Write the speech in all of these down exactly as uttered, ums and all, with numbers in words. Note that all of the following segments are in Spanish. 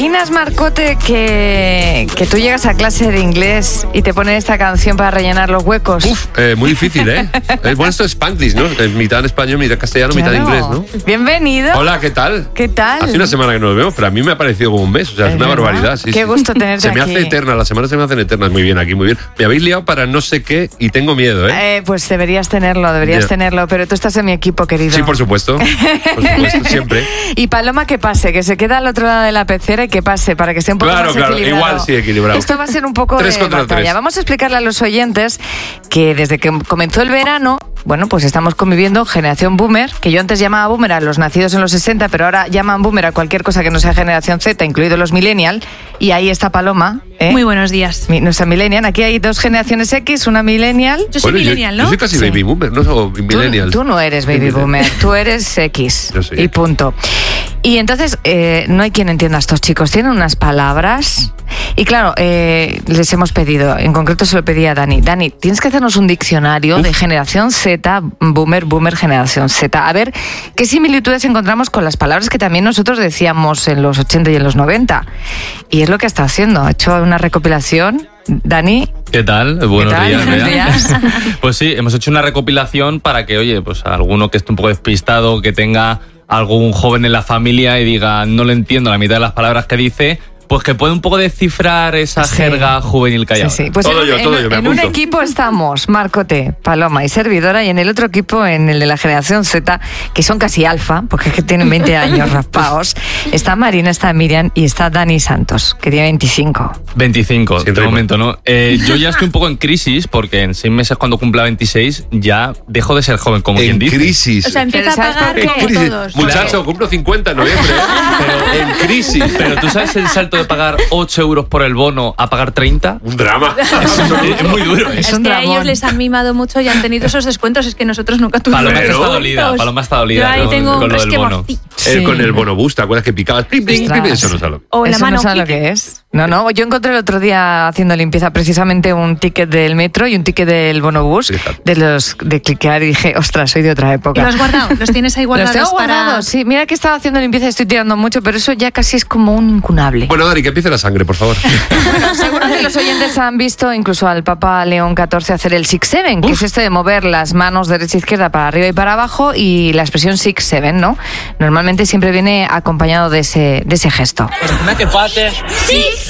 ¿Imaginas, Marcote, que, que tú llegas a clase de inglés y te ponen esta canción para rellenar los huecos? Uf, eh, muy difícil, ¿eh? eh bueno, esto es Spanglish, ¿no? Es mitad en español, mitad en castellano, Claro. mitad en inglés, ¿no? Bienvenido. Hola, ¿qué tal? ¿Qué tal? Hace una semana que no nos vemos, pero a mí me ha parecido como un mes. O sea, es, ¿Es una verdad? barbaridad. Sí, Qué sí. gusto tenerte Se me aquí. hace eterna, las semanas se me hacen eternas. Muy bien, aquí, muy bien. Me habéis liado para no sé qué y tengo miedo, ¿eh? Eh, pues deberías tenerlo, deberías Ya. tenerlo, pero tú estás en mi equipo, querido. Sí, por supuesto. Por supuesto, siempre. Y Paloma, que pase, que se queda al otro lado de la pecera y que pase, para que esté un poco Claro, más claro, equilibrado. igual sí, equilibrado. Esto va a ser un poco Tres de contra batalla. tres. Vamos a explicarle a los oyentes que desde que comenzó el verano, bueno, pues estamos conviviendo generación boomer, que yo antes llamaba boomer a los nacidos en los sesenta, pero ahora llaman boomer a cualquier cosa que no sea generación Z, incluidos los millennial, y ahí está Paloma. ¿eh? Muy buenos días. Mi- nuestra millennial. Aquí hay dos generaciones X, una millennial. Yo soy Bueno, millennial, yo, ¿no? yo soy casi Sí. baby boomer, no soy Tú, millennial. tú no eres baby boomer, tú eres X. Yo soy y X. punto. Y entonces, eh, no hay quien entienda a estos chicos. Tienen unas palabras. Y claro, eh, les hemos pedido, en concreto se lo pedí a Dani. Dani, tienes que hacernos un diccionario Uf. de generación Z, boomer, boomer, generación Z. A ver qué similitudes encontramos con las palabras que también nosotros decíamos en los ochenta y en los noventa. Y es lo que está haciendo. Ha hecho una recopilación. Dani, ¿Qué tal? Buenos tal? días, Buenos Bea. días. Pues sí, hemos hecho una recopilación para que, oye, pues alguno que esté un poco despistado, que tenga algún joven en la familia y diga, no le entiendo la mitad de las palabras que dice, pues que pueda un poco descifrar esa Sí. jerga juvenil que hay Sí, ahora. sí. Pues Todo en, yo, en- todo yo, me en un apunto. equipo estamos Marcote, Paloma y servidora, y en el otro equipo, en el de la generación Z, que son casi alfa, porque es que tienen veinte años raspados, está Marina, está Miriam y está Dani Santos, que tiene veinticinco. veinticinco, Sin de ritmo. momento, ¿no? Eh, yo ya estoy un poco en crisis porque en seis meses, cuando cumpla veintiséis, ya dejo de ser joven, como quien En dice. crisis. O sea, empieza Pero a ¿sabes pagar por qué? como Crisis. todos. Muchacho, cumplo cincuenta en noviembre, ¿eh? Pero en crisis. Pero tú sabes el salto de pagar ocho euros por el bono a pagar treinta. Un drama. Es muy duro, ¿eh? Es Es un que a dramón. ellos les han mimado mucho y han tenido esos descuentos, es que nosotros nunca tuvimos Paloma Pero- está dolida, descuentos. Paloma está dolida Yo ahí con, tengo con un lo del bono. resquemorcillo. Eh, Sí. con el bonobús, ¿te acuerdas que picabas? Pim, pim, pim, pim, eso no sabe. O en la Eso mano. no sabe lo que es. No, no, yo encontré el otro día haciendo limpieza precisamente un ticket del metro y un ticket del bonobús, Fíjate. de los de cliquear, y dije, ostras, soy de otra ¿Y época. lo has guardado? ¿Los tienes ahí Los guardados tengo para...? guardados, sí. Mira que estaba haciendo limpieza y estoy tirando mucho, pero eso ya casi es como un incunable. Bueno, Dari, que empiece la sangre, por favor. Bueno, seguro que los oyentes han visto incluso al Papa León catorce hacer el six seven, que es este de mover las manos derecha e izquierda para arriba y para abajo, y la expresión six seven, ¿no? Normalmente siempre viene acompañado de ese, de ese gesto. Com'è che fate? Six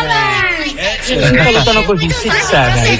Seven! Salutano così, Six Seven.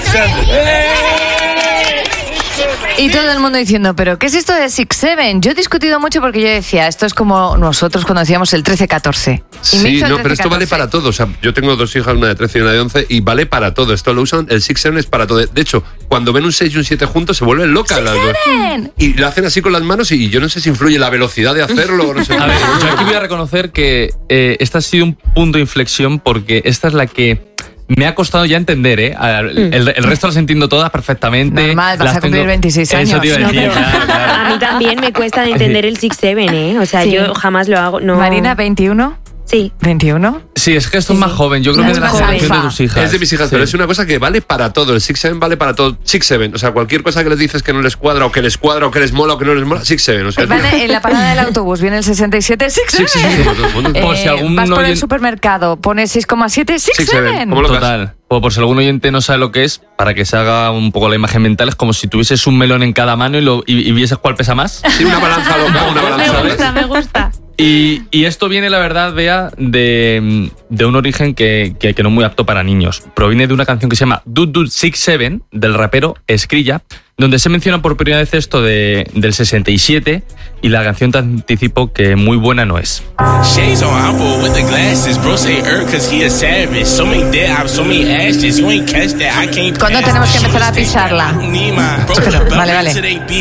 Y todo el mundo diciendo, ¿pero qué es esto de six seven? Yo he discutido mucho porque yo decía, esto es como nosotros cuando decíamos el trece catorce. Y me Sí, hizo el no, pero esto vale trece catorce. para todo. O sea, yo tengo dos hijas, una de trece y una de once, y vale para todo. Esto lo usan, el six seven es para todo. De hecho, cuando ven un seis y un siete juntos, se vuelven locas las dos. ¡Seven! Y lo hacen así con las manos, y yo no sé si influye la velocidad de hacerlo o no sé. A ver, yo aquí voy a reconocer que eh, este ha sido un punto de inflexión porque esta es la que me ha costado ya entender, ¿eh? El, el- el resto las entiendo todas perfectamente. Normal, vas Las a cumplir tengo- veintiséis Eso años. te iba a No, decir, pero- claro, claro. A mí también me cuesta entender el six seven, ¿eh? O sea, Sí. yo jamás lo hago. No. Marina, veintiuno. Sí. ¿veintiuno? Sí, es que esto es Sí, más sí. joven. Yo creo Es que es de la más generación de alfa. tus hijas. Es de mis hijas, Sí. pero es una cosa que vale para todo. El six seven vale para todo. six seven, o sea, cualquier cosa que les dices que no les cuadra, o que les cuadra, o que les mola, o que no les mola, six seven. O sea, Vale, en la parada del autobús viene el sesenta y siete, six Sí, sí, sí, seven. como todo el mundo. Por si algún vas por el oyen- supermercado, pones seis coma siete, six six seven. seven. ¿Cómo lo Total. Pues por si algún oyente no sabe lo que es, para que se haga un poco la imagen mental, es como si tuvieses un melón en cada mano y, lo, y, y vieses cuál pesa más. Sí, una balanza loca, una Me balanza gusta, loca. me gusta. Y, y esto viene, la verdad, Bea, de, de un origen que, que, que no es muy apto para niños. Proviene de una canción que se llama Dude Dude six seven, del rapero Skrilla, donde se menciona por primera vez esto de, del sesenta y siete, y la canción te anticipo que muy buena no es. Shades on Apple with the glasses. Bro say er cause he a savage. So many dead ops, so many ashes. You ain't catch that, I can't ¿Cuándo pass. tenemos que empezar a pisarla? Espera, vale, vale.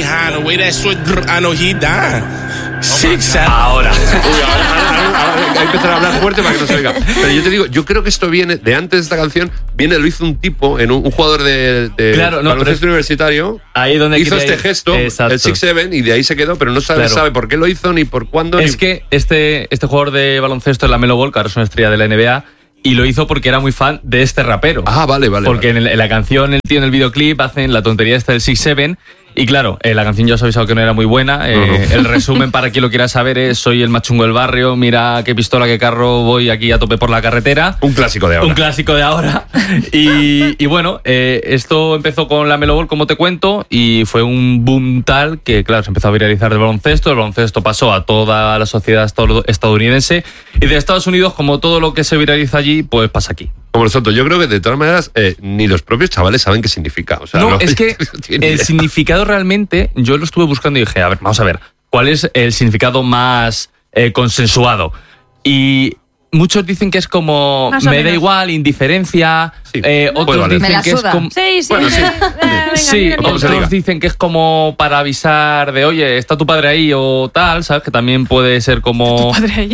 I know he dying. Six Seven. Ahora. Uy, ahora, ahora, ahora, ahora hay que empezar a hablar fuerte para que no se oiga. Pero yo te digo, yo creo que esto viene de antes de esta canción, viene, lo hizo un tipo, en un, un jugador de, de Claro, no, baloncesto pero es- universitario, Ahí donde hizo quería este ir. gesto, Exacto. el six seven, y de ahí se quedó, pero no sabe, Claro. sabe por qué lo hizo, ni por cuándo. Es ni... que este, este jugador de baloncesto es la Melo Ball, que ahora es una estrella de la N B A, y lo hizo porque era muy fan de este rapero. Ah, vale, vale. Porque vale. en, el- en la canción, el tío en el videoclip hacen la tontería esta del six seven, Y claro, eh, la canción ya os he avisado que no era muy buena. Eh, No, no. El resumen, para quien lo quiera saber, es: soy el más chungo del barrio, mira qué pistola, qué carro, voy aquí a tope por la carretera. Un clásico de ahora. Un clásico de ahora. Y, y bueno, eh, esto empezó con la Melo Ball, como te cuento, y fue un boom tal que, claro, se empezó a viralizar del baloncesto. El baloncesto pasó a toda la sociedad estadounidense. Y de Estados Unidos, como todo lo que se viraliza allí, pues pasa aquí. Como nosotros, yo creo que de todas maneras eh, ni los propios chavales saben qué significa. O sea, No, no es que tienen el idea. significado realmente, yo lo estuve buscando y dije, a ver, vamos a ver, ¿cuál es el significado más eh, consensuado? Y muchos dicen que es como, Más o me da menos. igual, indiferencia, Sí, eh, puede otros valer. Me dicen la que es suda. como... Sí, sí. Bueno, sí. eh, venga, Sí, mira, como se otros diga. dicen que es como para avisar de, oye, está tu padre ahí o tal, ¿sabes? Que también puede ser como... padre ahí.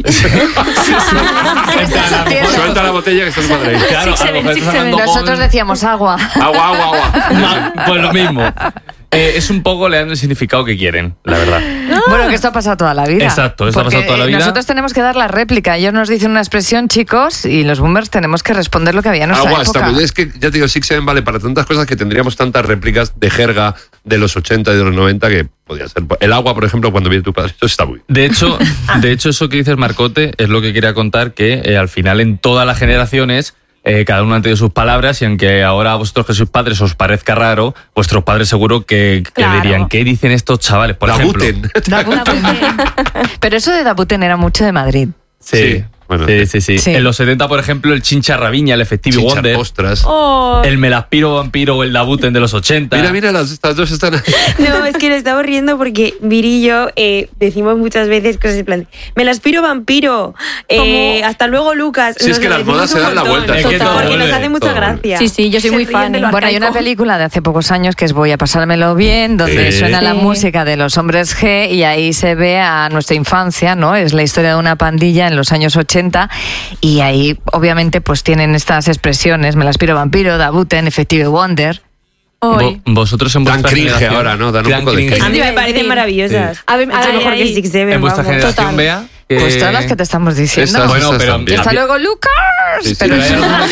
Suelta la botella que está tu padre ahí. Claro, a lo mejor Six estás Seven. hablando con- Nosotros decíamos agua. Agua, agua, agua. Ma- Pues lo mismo. Eh, es un poco le dan el significado que quieren, la verdad. Bueno, que esto ha pasado toda la vida. Exacto, esto ha Porque pasado toda la vida. Nosotros tenemos que dar la réplica. Ellos nos dicen una expresión, chicos, y los boomers tenemos que responder lo que había en nuestra Agua, está época. muy bien. Es que ya te digo, Six Seven vale para tantas cosas que tendríamos tantas réplicas de jerga de los ochenta y de los noventa que podía ser. El agua, por ejemplo, cuando viene tu padre, eso está muy bien. De hecho, de hecho, eso que dices, Marcote, es lo que quería contar, que eh, al final en todas las generaciones eh, cada uno ha tenido sus palabras, y aunque ahora a vosotros que sois padres os parezca raro, vuestros padres seguro que, que Claro. dirían, ¿qué dicen estos chavales? Por ejemplo. Dabuten. Dabuten. Pero eso de Dabuten era mucho de Madrid. Sí, Sí, bueno. sí, sí, sí. Sí. En los setenta, por ejemplo, el Chincharraviña, el Effective Chinchar Wonder, postras. Oh, el Melaspiro Vampiro o el Dabuten de los ochenta. Mira, mira, las, estas dos están ahí. No, es que nos estamos riendo porque Viri y yo eh, decimos muchas veces cosas en plan, me la aspiro vampiro, eh, ¿Cómo? hasta luego Lucas. Sí, es Nos que lo las decimos modas se un dan la montón, vuelta. Es que todo porque vuelve, nos hace mucha todo vuelve. gracia. sí, sí, yo soy Se muy ríen fan. de lo Bueno, hay una arcaico. película de hace pocos años que es Voy a pasármelo bien, donde Sí. suena la Sí. música de los Hombres G y ahí se ve a nuestra infancia, ¿no? Es la historia de una pandilla en los años ochenta y ahí obviamente pues tienen estas expresiones, me la aspiro vampiro, Dabuten, Effective Wonder. Hoy. Vo- Vosotros en Dan vuestra cringe generación- ahora, ¿no? Dan un Dan poco de cringe. A mí me parecen Sí. maravillosas. A ver, Mucho ahí, mejor que ahí. el Six Seven, En vuestra vamos. generación, Total. Bea, que- Pues todas las que te estamos diciendo. Estas, Bueno, estas pero- también. Hasta luego, Lucas. Sí, sí, Pero pero eso-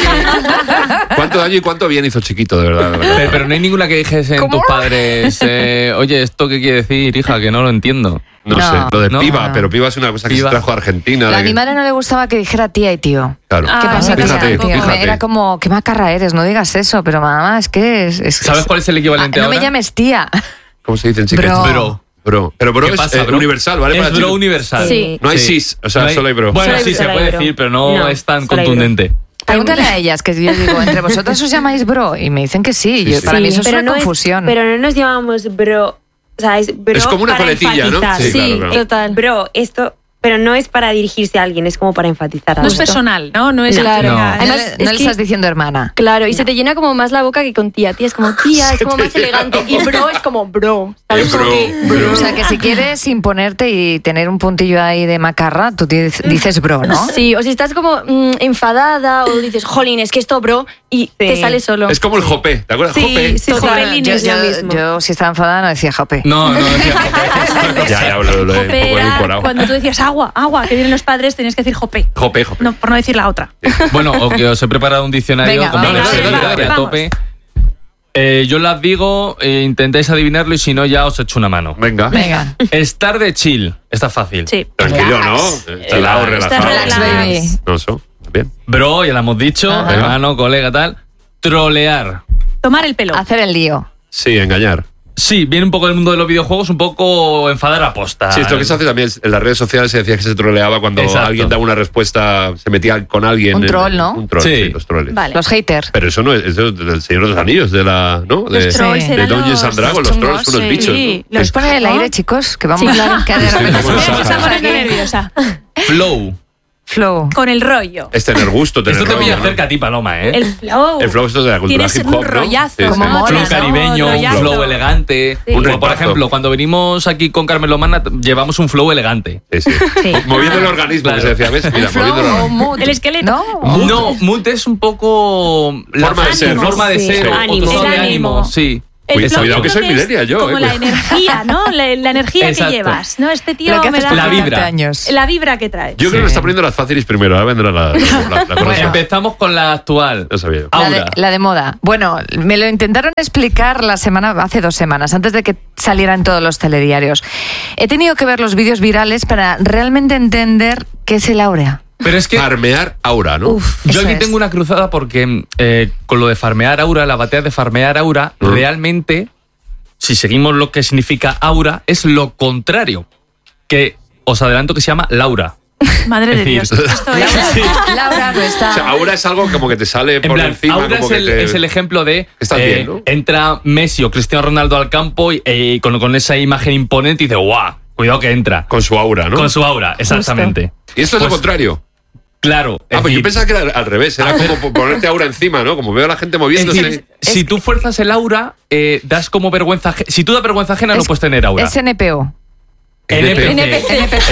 hay- ¿Cuánto daño y cuánto bien hizo chiquito, de verdad? de verdad. Pero, pero no hay ninguna que dijese en ¿Cómo? tus padres, eh, oye, ¿esto qué quiere decir, hija? Que no lo entiendo. No, No, sé, lo de no, piba, no. pero piba es una cosa que Piba. se trajo a Argentina. A de mi que- madre no le gustaba que dijera tía y tío. Claro. Ah, ¿Qué pasa, tía? Fíjate, tío? fíjate. Era como, qué macarra eres, no digas eso, pero mamá, es que es... es- ¿Sabes es- cuál es el equivalente Ah, no ahora? me llames tía. ¿Cómo se dice en chicas? Bro. Bro. Bro. Pero bro ¿Qué es pasa, eh, bro? universal, ¿vale? Es Para bro chicos. universal. Sí. No hay Sí. cis, o sea, No hay- solo hay bro. Bueno, Solo hay- sí, se solo hay puede bro. decir, pero no, No, es tan solo hay bro. contundente. Pregúntale a ellas, que yo digo, entre vosotras os llamáis bro, y me dicen que sí. Sí, Yo- sí. Para mí eso es pero una no confusión. pero no nos llamamos bro. O sea, es bro Es como una para coletilla, ¿no? enfatizar. Sí, Sí, claro, claro. total. Bro, esto, pero no es para dirigirse a alguien, es como para enfatizar No es algo. personal, ¿no? No es Claro. No. no Además, le, es no le que- estás diciendo hermana. Claro, y se te llena como más la boca que con tía. Tía es como tía, es como más elegante. Y bro es como bro. ¿Sabes? Eh, Como bro, que- bro. O sea, que si quieres imponerte y tener un puntillo ahí de macarra, tú di- dices bro, ¿no? Sí, o si estás como mm, enfadada o dices, jolín, es que esto bro, y te sale solo. Es como el jope, ¿te acuerdas? Sí, Jope. sí, Joder, Jopelín yo, es lo yo- mismo. yo, si estaba enfadada, no decía jope. No, no, decía, Ya, ya, lo, lo he un Jope poco era edulcorado. cuando tú decías agua, agua, que vienen los padres, tenías que decir jope. Jope, jope. No, por no decir la otra. Bueno, o que os he preparado un diccionario Venga, con vamos, varias venga, seguidas, venga, a vamos. tope. Eh, yo las digo, eh, intentáis adivinarlo y si no ya os echo una mano. Venga. Venga. Estar de chill, está fácil. Sí. Tranquilo, ¿no? Relajado, Estás relajado. relax, baby. No, eso. Bien. Bro, ya lo hemos dicho, Ajá. hermano, colega, tal. Trolear. Tomar el pelo. Hacer el lío. Sí, engañar. Sí, viene un poco del mundo de los videojuegos, un poco enfadar a posta. Sí, esto que se hace también en las redes sociales se decía que se troleaba cuando Exacto. alguien daba una respuesta, se metía con alguien. Un en- troll, ¿no? Un troll, Sí. sí, los troles. Vale. Los haters. Pero eso no es, es del Señor de los Anillos, de la, ¿no? De, Los trolls Sí. de eran Dungeons los- and Dragons, los, los trolls son chungos, unos bichos. sí. ¿no? ¿Los pone en el aire, chicos? Que vamos Sí, claro. que de repente Estoy se- como Me está Saja. poniendo nerviosa. Flow. Flow. Con el rollo. Es tener gusto, tener Esto te rollo, pilla ¿no? cerca a ti, Paloma, ¿eh? El flow. El flow esto de la cultura Tienes hip hop, un ¿no? rollazo. Sí, sí. Como mola, Flow ¿no? caribeño, un Rollazo. flow elegante. Un Como por repazo. ejemplo, cuando venimos aquí con Carmelo Mana, llevamos un flow elegante. Sí, sí. Sí. Moviendo el organismo, Claro. que se decía, ¿ves? Mira, Flow moviendo el o organismo. mood. El esqueleto. ¿No? No, mood es un poco la Forma de ser, ¿no? forma de Sí. ser, o- Ánimo. o tono El de ánimo. ánimo, sí. El Cuidado, flow que yo soy creo millennial es yo, Como eh, la cuidado. energía, ¿no? La, la energía Exacto. que llevas, ¿no? Este tío Lo que me haces da... La vibra. años. La vibra que trae. Yo creo que lo está poniendo las fáciles primero, ahora vendrá la, la, la, la cosa. Empezamos con la actual. Lo sabía yo. La de, Aura. la de moda. Bueno, me lo intentaron explicar la semana, hace dos semanas, antes de que salieran todos los telediarios. He tenido que ver los vídeos virales para realmente entender qué es el Aura. Pero es que Farmear aura, ¿no? Uf, yo eso aquí es. tengo una cruzada porque eh, con lo de farmear aura, la batalla de farmear aura, Mm. realmente, si seguimos lo que significa aura, es lo contrario. Que os adelanto que se llama Laura. Madre Es de Dios. decir, Esto es... Laura no está. O sea, aura es algo como que te sale En por plan, encima. aura como es que el, te- es el ejemplo de Estás eh, bien, ¿no? entra Messi o Cristiano Ronaldo al campo y eh, con, con esa imagen imponente y dice, guau, cuidado que entra. Con su aura, ¿no? Con su aura, exactamente. Y esto es lo Pues, contrario. Claro. Ah, es pues yo decir, pensaba que era al revés, era como ponerte aura encima, ¿no? Como veo a la gente es moviéndose. decir, si tú fuerzas el aura, eh, das como vergüenza ajena. Si tú das vergüenza ajena, no Es- puedes tener aura. Es N P O. N P C. N P C. N P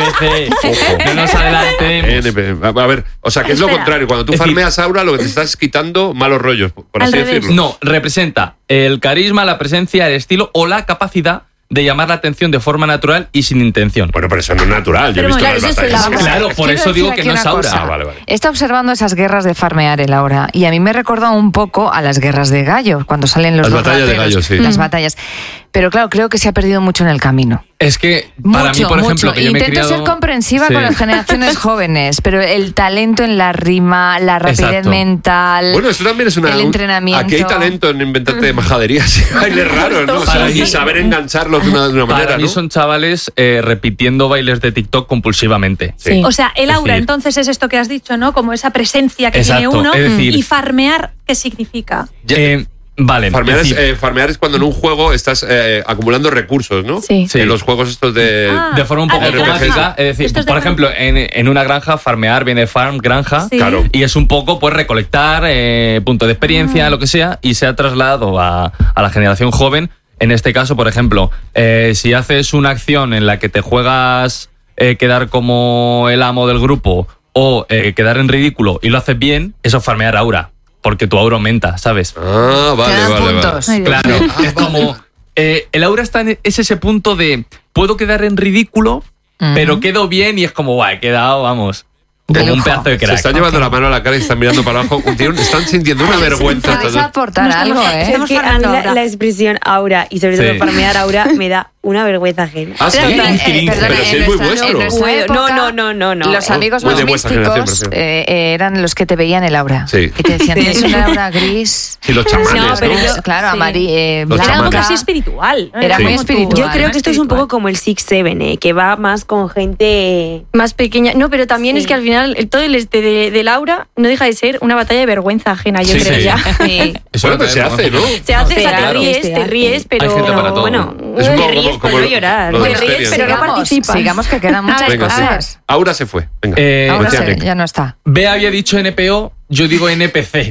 C. No nos adelantemos. N P. A a ver, o sea, que es lo Espera. contrario. Cuando tú Es decir- farmeas aura, lo que te estás quitando malos rollos, por Al así revés. decirlo. No, representa el carisma, la presencia, el estilo o la capacidad de llamar la atención de forma natural y sin intención. Bueno, pero eso no es natural. Yo he Pero visto claro, las eso es el batallas. aura. Claro, por Quiero eso digo decir que aquí no es una aura. cosa. Ah, vale, vale. He estado observando esas guerras de farmear el Aura y a mí me recuerda un poco a las guerras de gallos, cuando salen los Las dos batallas de rateros, gallos, sí. Las Mm. batallas. Pero claro, creo que se ha perdido mucho en el camino. Es que para Mucho, mí, por ejemplo, mucho. que yo me he Intento criado- ser comprensiva Sí. con las generaciones jóvenes, pero el talento en la rima, la rapidez Exacto. mental, Bueno, esto también es una. el un- entrenamiento. Aquí hay talento en inventarte majaderías y bailes raros, ¿no? O sea, Sí, y sí. saber engancharlos de una, de una Para manera, mí ¿no? son chavales eh, repitiendo bailes de TikTok compulsivamente. Sí. O sea, el Es aura decir- entonces es esto que has dicho, ¿no? Como esa presencia que Exacto, tiene uno. es decir- Y farmear, ¿qué significa? Ya- Eh, vale, Farmear es, decir, eh, farmear es cuando en un juego estás eh, acumulando recursos, ¿no? Sí. Sí. En los juegos estos de. Ah. de forma un Ah, poco de granja. automática. Es decir, Esto es de por granja. ejemplo, en, en una granja, farmear viene de farm, granja. Sí. Claro. Y es un poco, pues, recolectar eh, punto de experiencia, lo que sea, y se ha trasladado a, a la generación joven. En este caso, por ejemplo, eh, si haces una acción en la que te juegas eh, quedar como el amo del grupo o eh, quedar en ridículo y lo haces bien, eso es farmear aura, porque tu aura aumenta, ¿sabes? Ah, vale, Te dan vale, vale. puntos. Ay, Dios. Claro, es como... eh, el aura está en, es ese punto de puedo quedar en ridículo, Ujú. pero quedo bien y es como, guay, he quedado, vamos, De como un lujo. pedazo de Se crack. están llevando la mano a la cara y están mirando para abajo. Tienen- Están sintiendo una vergüenza. Podéis todos. aportar No estamos- algo, ¿eh? Es Estamos que a mí farmeando la, aura. la expresión aura y sobre todo Sí. farmear aura me da una vergüenza ajena. Ah, sí. Pero, eh, Cringe. perdona, Pero sí en es muy nuestra- vuestro. en nuestra Bueno, época, no, no, no, no. Los amigos Muy más de vuestra místicos generación, me eh, eh, eran los que te veían el aura. Sí. Y te decían, tienes una aura gris. Sí, los chamanes, No, ¿no? pero yo- claro, sí. amarillo, eh, Los Era algo chamanes. casi espiritual. ¿no? Era muy como tú- espiritual. Yo creo que esto es un poco espiritual. como el Six Seven, eh, que va más con gente. Más pequeña. No, pero también Sí. es que al final el- todo el este de, de Laura no deja de ser una batalla de vergüenza ajena, yo Sí, creo sí. ya. Sí. Eso Bueno, pero se hace, ¿no? Se hace, o sea, te Claro. ríes, te ríes, pero gente para todo. bueno, Es un eh, poco te ríes como- por como no llorar. lo de Te las ríes, ferias, pero ¿no? no Sigamos, participas. sigamos que quedan muchas Venga, sí. cosas. Aura se fue. Venga. Eh, Ahora decía se- Nick. ya no está. B había dicho N P O, yo digo N P C.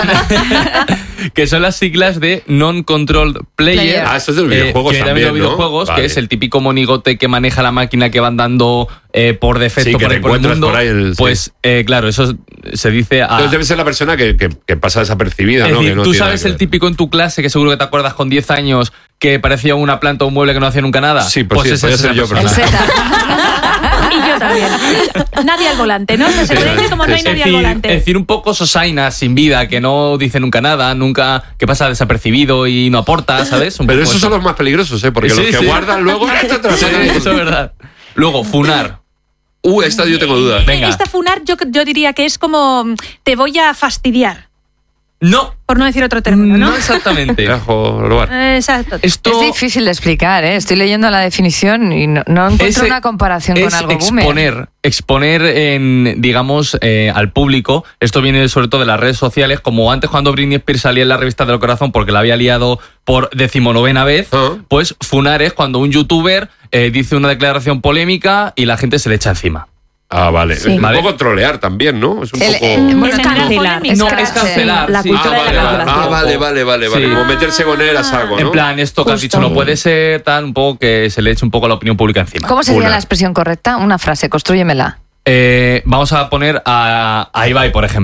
Que son las siglas de Non-Controlled Player. Player. Ah, eso es de los Eh, videojuegos que también, de los ¿no? videojuegos, Vale. que es el típico monigote que maneja la máquina que van dando eh, por defecto Sí, que por, te ahí por el encuentras mundo. por ahí en el- sí. Pues, eh, claro, eso se dice a... Entonces debe ser la persona que, que, que pasa desapercibida, Es ¿no? decir, Que no tú tiene sabes nada el que ver. típico en tu clase, que seguro que te acuerdas con diez años, que parecía una planta o un mueble que no hacía nunca nada. Sí, pues sí, esa podía es ser esa yo, persona. El persona. Z. Y yo también. Nadie al volante, ¿no? O sea, se Sí, puede sí, decir como sí, no hay sí. nadie Es al decir, volante. es decir, un poco sosaina, sin vida, que no dice nunca nada, nunca, que pasa desapercibido y no aporta, ¿sabes? Un Pero poco esos son los más peligrosos, ¿eh? Porque Sí, los que sí. guardan luego. Sí, eso es verdad. Luego, funar. Uh, esta yo tengo dudas. Venga. Esta funar yo, yo diría que es como mm, te voy a fastidiar, No, por no decir otro término, ¿no? no exactamente. Dejo robar. Eh, Exacto. Esto Es difícil de explicar, ¿eh? Estoy leyendo la definición y no, no encuentro es- una comparación es con algo boomer. exponer, exponer en, digamos, eh, al público. Esto viene sobre todo de las redes sociales, como antes cuando Britney Spears salía en la revista del corazón porque la había liado por decimonovena vez, Ah. pues funar es cuando un youtuber eh, dice una declaración polémica y la gente se le echa encima. Ah, vale. Sí. Es un Vale. poco trolear también, ¿no? Es un El- poco. eh, bueno, Es también- cancelar. es No, ca- es cancelar. La sí. cultura Ah, de vale, la vale, cancelación. ah, vale, vale, vale, vale. Sí. Como meterse con él a saco, ¿no? En plan, esto que has Justo. dicho no puede ser, tal, un poco que se le eche un poco la opinión pública encima. ¿Cómo sería Una. la expresión correcta? Una frase, constrúyemela. Eh, vamos a poner a, a Ibai, por ejemplo.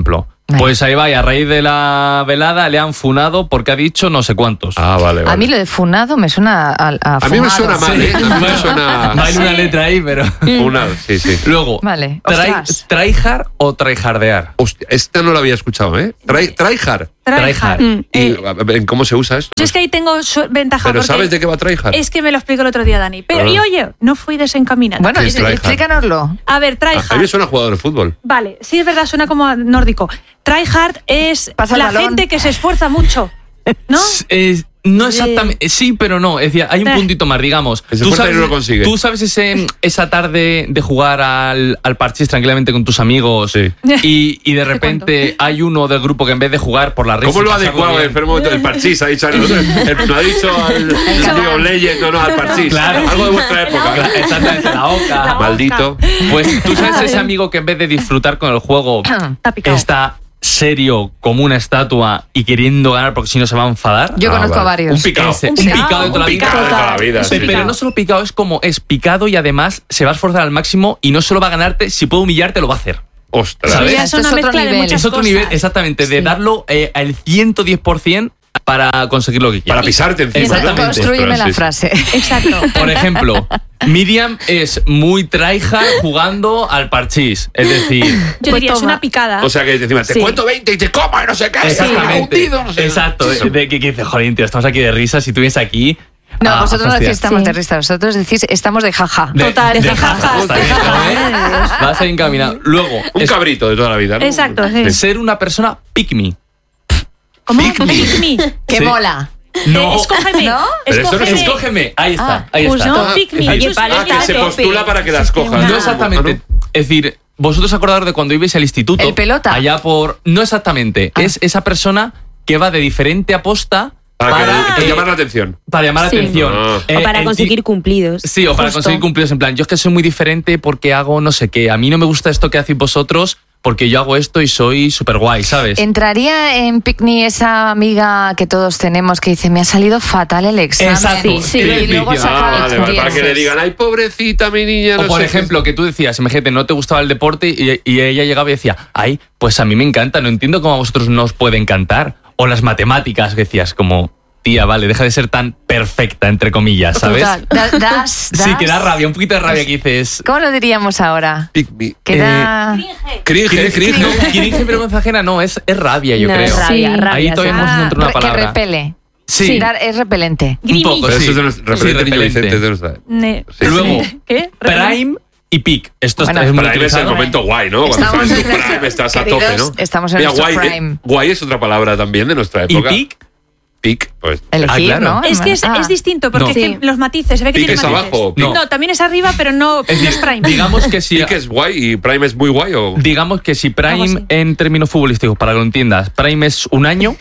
Pues ahí va, y a raíz de la velada le han funado porque ha dicho no sé cuántos. Ah, vale, vale. A mí lo de funado me suena a, a, A mí me fumado. suena mal, ¿eh? A mí me suena... No hay una letra ahí, pero... Funado, sí, sí. Luego, Vale, try, ostras. tryhard o tryhardear. Hostia, esta no la había escuchado, ¿eh? Try, tryhard. Tryhard. Mm. ¿Y Eh, a ver, cómo se usa esto? yo es que ahí tengo su- ventaja. ¿Pero porque sabes de qué va tryhard? Es que me lo explicó el otro día Dani. Pero, Ah. y oye, no fui desencaminada. Bueno, ¿Qué es tryhard? explícanoslo. A ver, A mí me tryhard. suena jugador de fútbol. Vale, sí es verdad, suena como a nórdico. Tryhard es Pasa el la balón. gente que se esfuerza mucho, ¿no? Es- no exactamente, sí, pero no. Es decir, hay un Eh. puntito más, digamos. Que se Tú esfuerza y sabes, no lo consigue. tú sabes ese, esa tarde de jugar al, al parchís tranquilamente con tus amigos Sí. y, y de repente hay uno del grupo que en vez de jugar por la risa... ¿Cómo y lo ha pasarlo adecuado bien- el enfermo del parchís? Ha dicho, no, el- no ha dicho al League of Legends, no, no, al parchís. Claro. Algo de vuestra época. Exactamente, la oca. La Maldito. Pues tú sabes ese amigo que en vez de disfrutar con el juego Está picado. está serio como una estatua y queriendo ganar porque si no se va a enfadar. Yo Ah, conozco a vale. varios. Un picado. Ese, Un un picado, picado de toda la Un vida. picado de toda la vida, sí. Pero no solo picado, es como es picado y además se va a esforzar al máximo y no solo va a ganarte, si puede humillarte lo va a hacer. Ostras. ¿Sabes? Ya Esto es es una otro mezcla de nivel. muchas Es otro cosas. nivel, exactamente, de Sí. darlo eh, al ciento diez por ciento para conseguir lo que Para quieras. pisarte encima. Exactamente. ¿no? Constrúyeme Ostras, la sí, sí. frase. Exacto. Por ejemplo, Miriam es muy tryhard jugando al parchís. Es decir, Yo Pues diría, es toma. una picada. O sea que encima te Sí. cuento veinte y te como y no sé qué. exactamente. hundido, no sé. Exacto. De, de que, que dice, joder, tío, estamos aquí de risas y tú vienes aquí. No, a- a vosotros no fastidiar. decís estamos Sí. de risa, vosotros decís estamos de jaja. De- Total, de de jajas, jajas, está bien, de jajas. ¿eh? Vas a ir encaminado. Luego, Un es- cabrito de toda la vida, ¿no? Exacto, sí. ser una persona pick me. ¿Cómo? Pick me. Pick me. Que Sí. mola. No. Eh, escógeme. ¿No? Pero esto no es Escógeme. Escógeme. Ahí está, Ah, ahí pues está. no, Ah, pick me. es decir, Oye, vale, Ah, que está se a tope. postula para que las cojas. No No, exactamente. Es decir, vosotros acordaros de cuando ibais al instituto. El pelota. Allá por. No exactamente. Ah. Es esa persona que va de diferente a posta Para, para, que, eh, llamar la atención. para llamar Sí. la atención. Ah. Eh, O para el conseguir ti- cumplidos. Sí, o para Justo. conseguir cumplidos. En plan, yo es que soy muy diferente porque hago no sé qué. A mí no me gusta esto que hacéis vosotros porque yo hago esto y soy súper guay, ¿sabes? ¿Entraría en Picnic esa amiga que todos tenemos que dice, me ha salido fatal el examen? Exacto, Y, sí, y sí, luego sí. saca Ah, vale, vale, para que le dieces. digan, ay, pobrecita mi niña. O no por sé qué". ejemplo, que tú decías, imagínate, no te gustaba el deporte y, y ella llegaba y decía, ay, pues a mí me encanta, no entiendo cómo a vosotros no os puede encantar. O las matemáticas, que decías, como, tía, vale, deja de ser tan perfecta, entre comillas, ¿sabes? Total. Da- das- Sí, das- que da rabia, un poquito de rabia que dices... ¿Cómo lo diríamos ahora? Pick me. Que da... Cringe, cringe. No, cringe y vergüenza ajena no, es, es rabia, yo No, creo. es rabia, Sí. rabia, Ahí todavía sí. hemos Ah, encontrado una re- que palabra. repele. Sí. Dar es repelente. Un poco, Pero sí. eso es de nuestro referente Sí, niño repelente. Vicente, de nuestra- Ne- Sí, Luego, sí. ¿Qué? Prime y Peak. Esto Bueno, es muy Prime es el utilizado. momento guay, ¿no? Cuando Estamos estás en tu en nuestro- prime, estás a queridos, tope, ¿no? estamos en Mira, nuestro guay, eh, prime. guay es otra palabra también de nuestra Y época. Peak, Peak, pues. Elegir, Ah, claro. ¿no? Es que es, Ah. es distinto, porque No. es que Sí. los matices, se ve que Pique tiene es matices. abajo, No. No, también es arriba, pero no, es no es decir, prime. digamos que si... Peak es guay y Prime es muy guay o. Digamos que si Algo Prime así. en términos futbolísticos, para que lo entiendas, Prime es un año,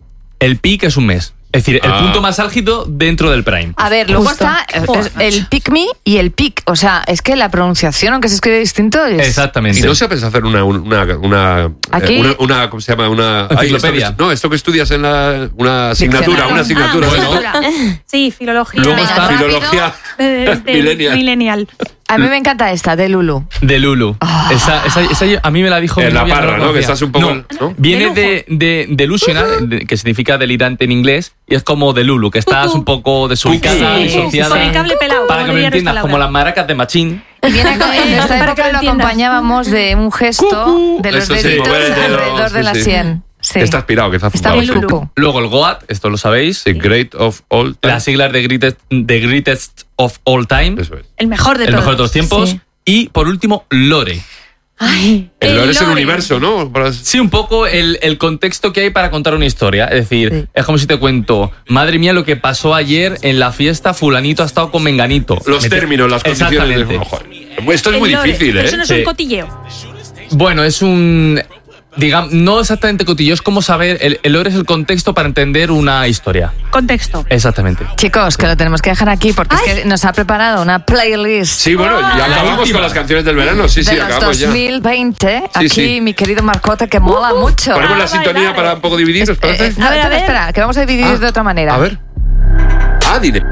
el Peak es un mes. Es decir, el Ah. punto más álgido dentro del Prime. A ver, luego Justo. está eh, Joder, es el pick me y el pick. O sea, es que la pronunciación, aunque se escribe distinto, es... Exactamente. Y no se pensado hacer una, una, una, Aquí- eh, una, una- ¿cómo se llama? Una ay, esto Enciclopedia. que- no, esto que estudias en la, una asignatura, Diccionario. una asignatura. Ah, ¿no? asignatura. Sí, filología. Luego Venga, está- rápido. Filología eh, de- millennial. millennial. A mí me encanta esta, de Lulu. De Lulu. Esa, esa- esa yo- a mí me la dijo En mi la novia, parra, la ¿no? Que conocía. estás un poco- No, ¿no? viene De de, de, delusional, de- que significa delirante en inglés, y es como de Lulu, que estás un poco desubicada, Sí, disociada. con el cable pelado. Para como que me diría entiendas, Rosa como Laura. las maracas de Machín. Y viene con- en esta Para que época lo lo entiendas. acompañábamos de un gesto de los Eso sí, deditos mover el dedo, alrededor sí, de la sí. sien. Sí. Está aspirado, que está Está zumbado, muy sí. Lulu. Luego el GOAT, esto lo sabéis. The Great of All Time. Las siglas de greatest, the greatest of all time. Eso es. El mejor de El todos. mejor de todos los tiempos. Sí. Y por último, Lore. El El lore es el lore. universo, ¿no? Para- Sí, un poco el, el contexto que hay para contar una historia. Es decir, Sí. es como si te cuento, madre mía, lo que pasó ayer en la fiesta, fulanito ha estado con menganito. Los Me te- términos, las condiciones. De... Exactamente. Oh, joder. Esto es El muy lore. difícil, Pero ¿eh? Eso no es Sí. un cotilleo. Bueno, es un... Digamos, no exactamente cotillo, es como saber, el, el lore es el contexto para entender una historia. Contexto. Exactamente. Chicos, que lo tenemos que dejar aquí porque es que nos ha preparado una playlist Sí, bueno, ya La acabamos última. con las canciones del verano. Sí, de sí, los acabamos ya. dos mil veinte. Sí, Aquí, sí. mi querido Marcote, que mola mucho. Ponemos la Ah, sintonía vale, para vale. un poco dividir, ¿os Eh, parece? eh, no, A ver, a espera, ver. espera, que vamos a dividir Ah, de otra manera. A ver. Ah, dile.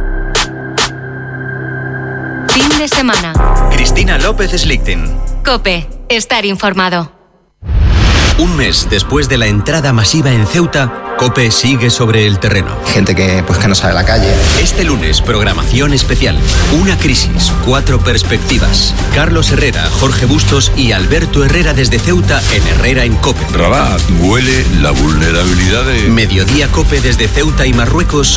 Fin de semana. Cristina López Slichting. Cope. Estar informado. Un mes después de la entrada masiva en Ceuta, COPE sigue sobre el terreno. Gente que, pues, que no sabe la calle. Este lunes, programación especial. Una crisis, cuatro perspectivas. Carlos Herrera, Jorge Bustos y Alberto Herrera desde Ceuta en Herrera en COPE. Rabat, huele la vulnerabilidad de... Mediodía COPE desde Ceuta y Marruecos